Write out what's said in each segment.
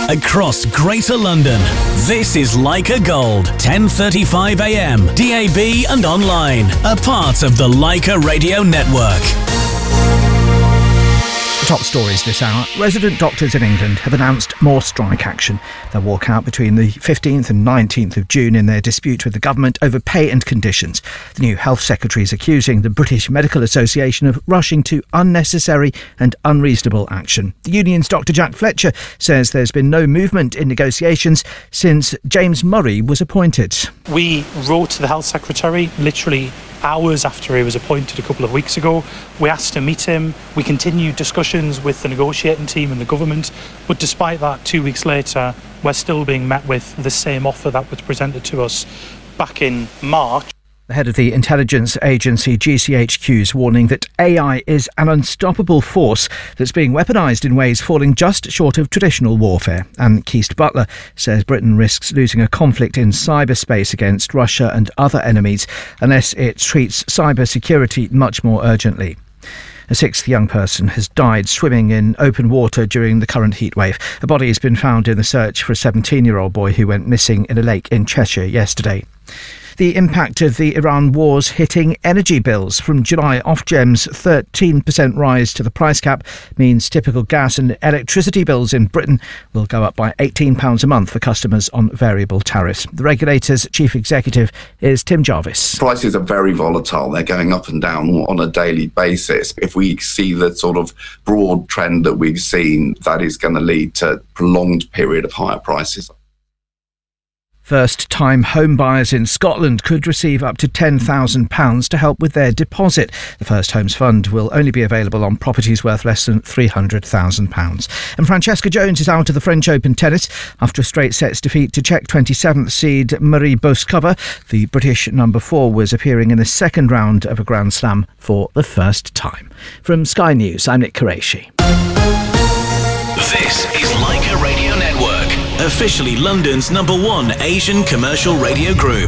across Greater London. This is Leica Gold, 10:35 a.m, DAB and online. A part of the Leica Radio Network. Top stories this hour. Resident doctors in England have announced more strike action. They'll walk out between the 15th and 19th of June in their dispute with the government over pay and conditions. The new Health Secretary is accusing the British Medical Association of rushing to unnecessary and unreasonable action. The union's Dr Jack Fletcher says there's been no movement in negotiations since James Murray was appointed. We wrote to the Health Secretary literally hours after he was appointed a couple of weeks ago. We asked to meet him. We continued discussions with the negotiating team and the government, but despite that, 2 weeks later, we're still being met with the same offer that was presented to us back in March. The head of the intelligence agency GCHQ is warning that AI is an unstoppable force that's being weaponised in ways falling just short of traditional warfare. And Keith Butler says Britain risks losing a conflict in cyberspace against Russia and other enemies unless it treats cybersecurity much more urgently. A sixth young person has died swimming in open water during the current heatwave. A body has been found in the search for a 17-year-old boy who went missing in a lake in Cheshire yesterday. The impact of the Iran wars hitting energy bills. From July, Ofgem's 13% rise to the price cap means typical gas and electricity bills in Britain will go up by £18 a month for customers on variable tariffs. The regulator's chief executive is Tim Jarvis. Prices are very volatile. They're going up and down on a daily basis. If we see the sort of broad trend that we've seen, that is going to lead to a prolonged period of higher prices. First-time home buyers in Scotland could receive up to £10,000 to help with their deposit. The First Homes Fund will only be available on properties worth less than £300,000. And Francesca Jones is out of the French Open tennis after a straight sets defeat to Czech 27th seed Marie Boskova. The British number 4 was appearing in the second round of a Grand Slam for the first time. From Sky News, I'm Nick Qureshi. This is Leica Radio Network, officially London's #1 Asian commercial radio group.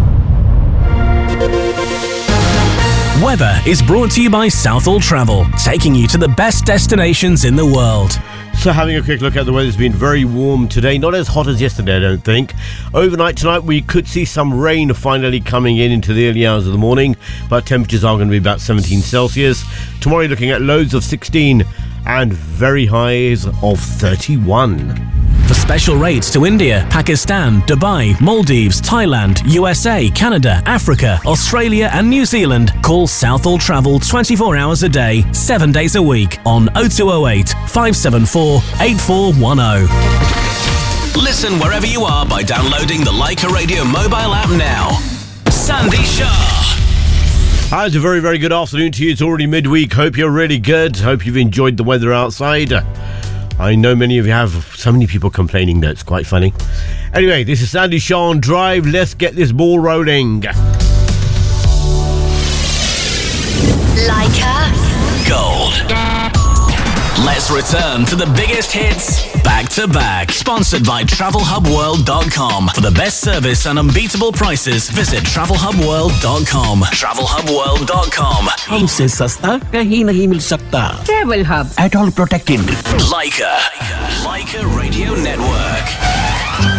Weather is brought to you by Southall Travel, taking you to the best destinations in the world. So having a quick look at the weather, it's been very warm today, not as hot as yesterday I don't think. Overnight tonight we could see some rain finally coming in into the early hours of the morning, but temperatures are going to be about 17 Celsius. Tomorrow you're looking at lows of 16 and very highs of 31. For special rates to India, Pakistan, Dubai, Maldives, Thailand, USA, Canada, Africa, Australia and New Zealand, call Southall Travel 24 hours a day, 7 days a week on 0208 574 8410. Listen wherever you are by downloading the Leica Radio mobile app now. Sandy Shah. Hi, it's a very, very good afternoon to you. It's already midweek. Hope you're really good. Hope you've enjoyed the weather outside. I know many of you have. So many people complaining that it's quite funny. Anyway, this is Sandy Shah on Drive. Let's get this ball rolling. Leica Gold. Let's return to the biggest hits back to back. Sponsored by TravelHubWorld.com. For the best service and unbeatable prices, visit TravelHubWorld.com. TravelHubWorld.com. हमसे सस्ता कहीं नहीं मिल सकता. Travel Hub. At all protected. Leica Radio Network.